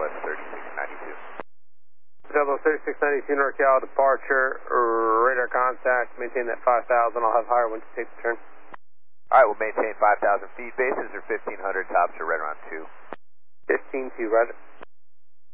Southwest 3692. Southwest 3692 NorCal departure, radar contact, maintain that 5,000, I'll have higher once you take the turn. Alright, we'll maintain 5,000 feet, bases are 1,500, tops are right around 2. 15-2, roger.